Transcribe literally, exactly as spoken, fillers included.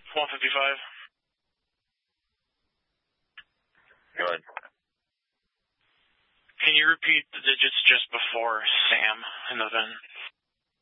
one fifty-five. Go ahead. Can you repeat the digits just before Sam in the V I N?